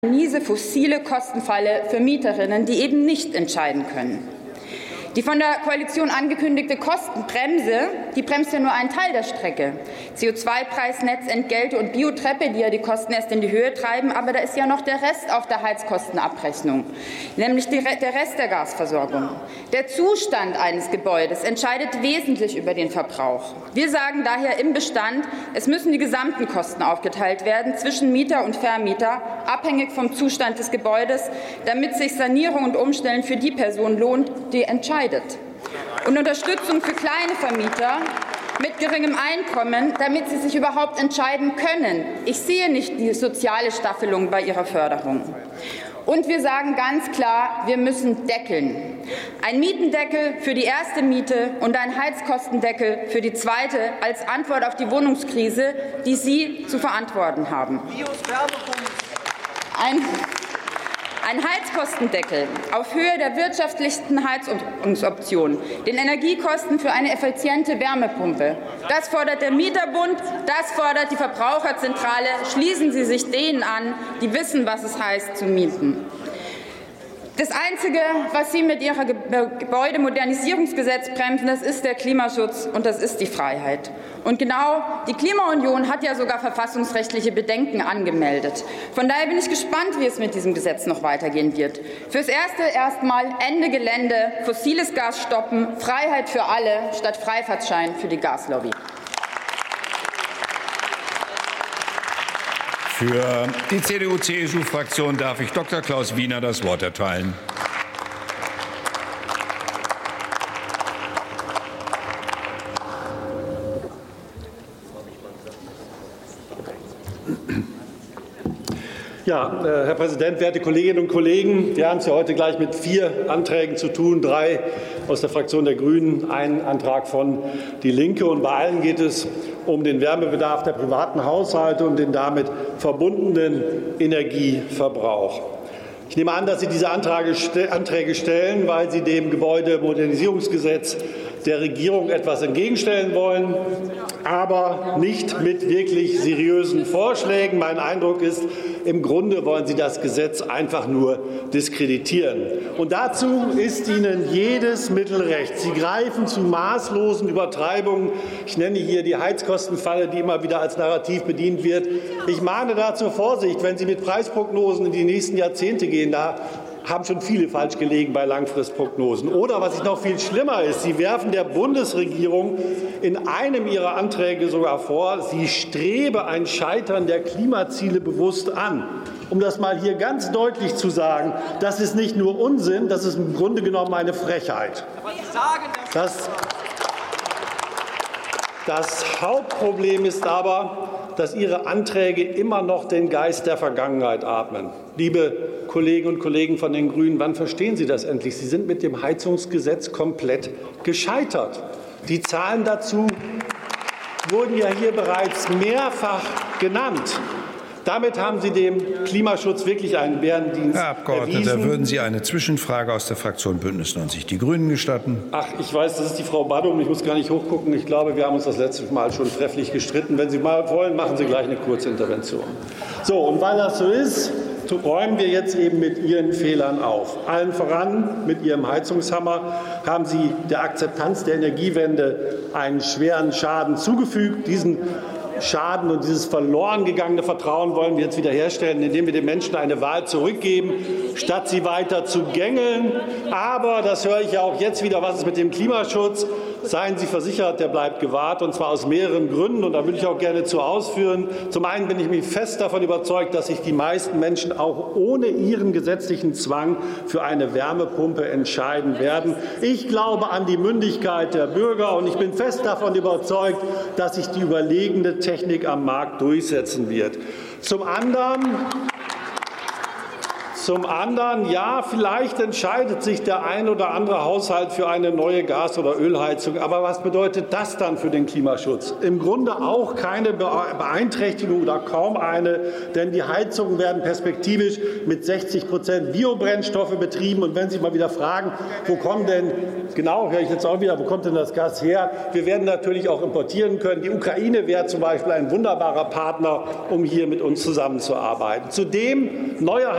miese fossile Kostenfalle für Mieterinnen, die eben nicht entscheiden können. Die von der Koalition angekündigte Kostenbremse, die bremst ja nur einen Teil der Strecke. CO2-Preis, Netzentgelte und Biotreppe, die ja die Kosten erst in die Höhe treiben. Aber da ist ja noch der Rest auf der Heizkostenabrechnung, nämlich der Rest der Gasversorgung. Der Zustand eines Gebäudes entscheidet wesentlich über den Verbrauch. Wir sagen daher im Bestand, es müssen die gesamten Kosten aufgeteilt werden zwischen Mieter und Vermieter, abhängig vom Zustand des Gebäudes, damit sich Sanierung und Umstellen für die Person lohnt, die entscheidet. Und Unterstützung für kleine Vermieter mit geringem Einkommen, damit sie sich überhaupt entscheiden können. Ich sehe nicht die soziale Staffelung bei ihrer Förderung. Und wir sagen ganz klar, wir müssen deckeln. Ein Mietendeckel für die erste Miete und ein Heizkostendeckel für die zweite als Antwort auf die Wohnungskrise, die Sie zu verantworten haben. Ein Heizkostendeckel auf Höhe der wirtschaftlichsten Heizungsoption, den Energiekosten für eine effiziente Wärmepumpe. Das fordert der Mieterbund, das fordert die Verbraucherzentrale. Schließen Sie sich denen an, die wissen, was es heißt, zu mieten. Das Einzige, was Sie mit Ihrem Gebäudemodernisierungsgesetz bremsen, das ist der Klimaschutz und das ist die Freiheit. Und genau die Klimaunion hat ja sogar verfassungsrechtliche Bedenken angemeldet. Von daher bin ich gespannt, wie es mit diesem Gesetz noch weitergehen wird. Fürs Erste erstmal Ende Gelände, fossiles Gas stoppen, Freiheit für alle statt Freifahrtschein für die Gaslobby. Für die CDU-CSU-Fraktion darf ich Dr. Klaus Wiener das Wort erteilen. Ja, Herr Präsident, werte Kolleginnen und Kollegen! Wir haben es ja heute gleich mit 4 Anträgen zu tun, 3 aus der Fraktion der Grünen, einen Antrag von DIE LINKE. Und bei allen geht es um den Wärmebedarf der privaten Haushalte und den damit verbundenen Energieverbrauch. Ich nehme an, dass Sie diese Anträge stellen, weil Sie dem Gebäudemodernisierungsgesetz der Regierung etwas entgegenstellen wollen, aber nicht mit wirklich seriösen Vorschlägen. Mein Eindruck ist, im Grunde wollen Sie das Gesetz einfach nur diskreditieren. Und dazu ist Ihnen jedes Mittel recht. Sie greifen zu maßlosen Übertreibungen. Ich nenne hier die Heizkostenfalle, die immer wieder als Narrativ bedient wird. Ich mahne da zur Vorsicht, wenn Sie mit Preisprognosen in die nächsten Jahrzehnte gehen. Da haben schon viele falsch gelegen bei Langfristprognosen. Oder was noch viel schlimmer ist, Sie werfen der Bundesregierung in einem Ihrer Anträge sogar vor, sie strebe ein Scheitern der Klimaziele bewusst an. Um das mal hier ganz deutlich zu sagen, das ist nicht nur Unsinn, das ist im Grunde genommen eine Frechheit. Das Hauptproblem ist aber, dass Ihre Anträge immer noch den Geist der Vergangenheit atmen. Liebe Kolleginnen und Kollegen von den Grünen, wann verstehen Sie das endlich? Sie sind mit dem Heizungsgesetz komplett gescheitert. Die Zahlen dazu wurden ja hier bereits mehrfach genannt. Damit haben Sie dem Klimaschutz wirklich einen Bärendienst Herr Abgeordneter, erwiesen. würden Sie eine Zwischenfrage aus der Fraktion Bündnis 90 Die Grünen gestatten? Ach, ich weiß, das ist die Frau Badum. Ich muss gar nicht hochgucken. Ich glaube, wir haben uns das letzte Mal schon trefflich gestritten. Wenn Sie mal wollen, machen Sie gleich eine kurze Intervention. So, und weil das so ist, räumen wir jetzt eben mit Ihren Fehlern auf. Allen voran mit Ihrem Heizungshammer haben Sie der Akzeptanz der Energiewende einen schweren Schaden zugefügt. Diesen Schaden und dieses verloren gegangene Vertrauen wollen wir jetzt wiederherstellen, indem wir den Menschen eine Wahl zurückgeben, statt sie weiter zu gängeln. Aber, das höre ich ja auch jetzt wieder, was ist mit dem Klimaschutz? Seien Sie versichert, der bleibt gewahrt, und zwar aus mehreren Gründen. Und da würde ich auch gerne zu ausführen. Zum einen bin ich mir fest davon überzeugt, dass sich die meisten Menschen auch ohne ihren gesetzlichen Zwang für eine Wärmepumpe entscheiden werden. Ich glaube an die Mündigkeit der Bürger, und ich bin fest davon überzeugt, dass sich die überlegene Technik am Markt durchsetzen wird. Zum anderen, ja, vielleicht entscheidet sich der ein oder andere Haushalt für eine neue Gas- oder Ölheizung. Aber was bedeutet das dann für den Klimaschutz? Im Grunde auch keine Beeinträchtigung oder kaum eine, denn die Heizungen werden perspektivisch mit 60% Biobrennstoffe betrieben. Und wenn Sie mal wieder fragen, wo kommen denn, genau, höre ich jetzt auch wieder, wo kommt denn das Gas her? Wir werden natürlich auch importieren können. Die Ukraine wäre zum Beispiel ein wunderbarer Partner, um hier mit uns zusammenzuarbeiten. Zudem neue